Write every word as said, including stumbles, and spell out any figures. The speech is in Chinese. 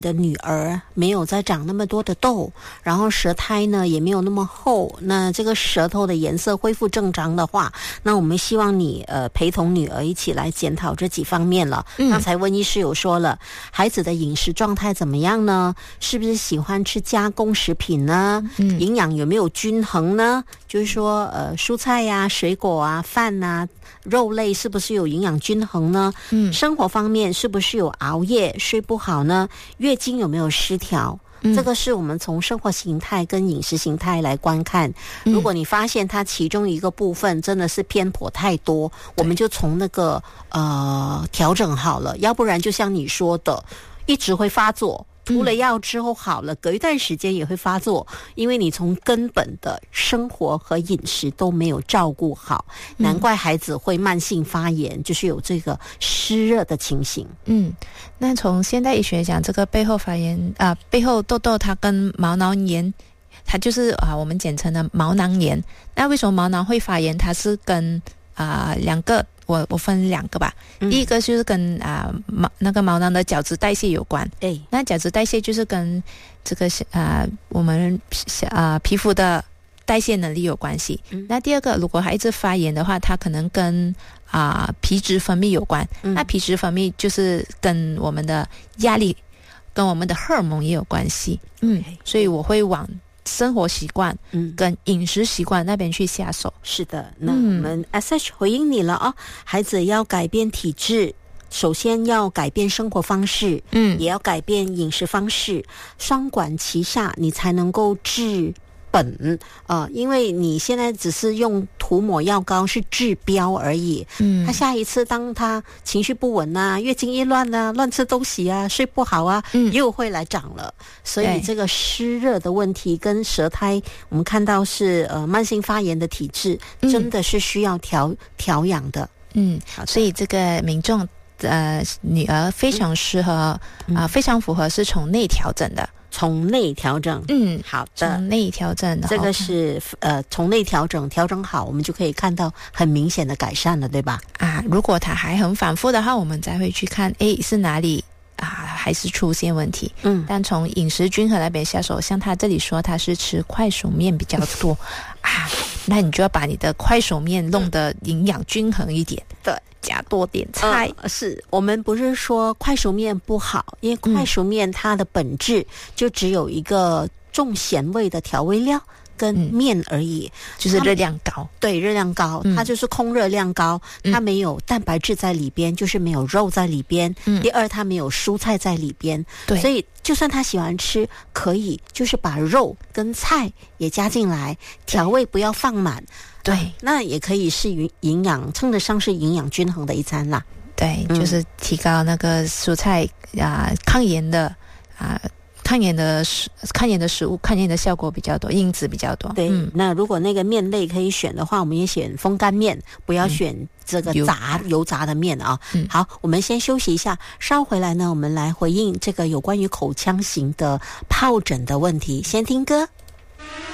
的女儿没有再长那么多的痘，然后舌苔呢也没有那么厚，那这个舌头的颜色恢复正常的话，那我们希望你呃陪同女儿一起来检讨这几方面了。嗯、刚才温医师有说了，孩子的饮食状态怎么样呢？是不是喜欢吃加工食品呢？嗯、营养有没有均衡呢？就是说呃蔬菜呀、水果啊、饭啊、肉类是不是有营养均衡呢？嗯，生活方面是不是有熬夜、睡不好呢？月经有没有失调？嗯、这个是我们从生活形态跟饮食形态来观看。嗯、如果你发现它其中一个部分真的是偏颇太多，我们就从那个呃调整好了，要不然就像你说的，一直会发作。涂了药之后好了，隔一段时间也会发作，因为你从根本的生活和饮食都没有照顾好，难怪孩子会慢性发炎，就是有这个湿热的情形。 嗯，那从现代医学讲，这个背后发炎啊、呃，背后痘痘它跟毛囊炎，它就是啊我们简称的毛囊炎。那为什么毛囊会发炎？它是跟啊、呃、两个。我我分两个吧，嗯、第一个就是跟啊、呃、毛那个毛囊的角质代谢有关，哎，那角质代谢就是跟这个啊、呃、我们啊、呃、皮肤的代谢能力有关系。嗯、那第二个，如果它一直发炎的话，它可能跟啊、呃、皮质分泌有关。嗯、那皮质分泌就是跟我们的压力、跟我们的荷尔蒙也有关系。嗯，所以我会往生活习惯嗯跟饮食习惯那边去下手。 是的，那我们 S H 回应你了啊、哦，孩子要改变体质，首先要改变生活方式，嗯，也要改变饮食方式，双管齐下，你才能够治本呃，因为你现在只是用涂抹药膏是治标而已，嗯，他下一次当他情绪不稳啊、月经一乱啊、乱吃东西啊、睡不好啊，嗯，又会来长了。所以这个湿热的问题跟舌苔，我们看到是呃慢性发炎的体质，真的是需要调调养的。 嗯，所以这个民众呃女儿非常适合啊、嗯呃，非常符合是从内调整的。 从内调整，嗯，好的， 从内调整， 这个是呃，从内调整，调整好，我们就可以看到很明显的改善了，对吧？ 啊，如果它还很反复的话，我们再会去看，诶，是哪里啊，还是出现问题？嗯，但从饮食均衡那边下手，像他这里说他是吃快手面比较多啊，那你就要把你的快手面弄得营养均衡一点，对。加多点菜、 呃、是我们不是说快熟面不好，因为快熟面它的本质就只有一个重咸味的调味料跟面而已， 嗯、就是热量高， 对，热量高，嗯、它就是空热量高，它没有蛋白质在里边，就是没有肉在里边。嗯、第二，它没有蔬菜在里边，对，所以就算他喜欢吃，可以就是把肉跟菜也加进来，调味不要放满。对、啊，那也可以是营养，称得上是营养均衡的一餐啦。 对，嗯、就是提高那个蔬菜啊、呃，抗炎的啊、呃，抗炎的食抗炎的食物，抗炎的效果比较多，因子比较多。 对，嗯、那如果那个面类可以选的话，我们也选风干面，不要选这个炸、嗯、油炸的面啊。嗯、好，我们先休息一下，稍回来呢，我们来回应这个有关于口腔型的疱疹的问题。先听歌。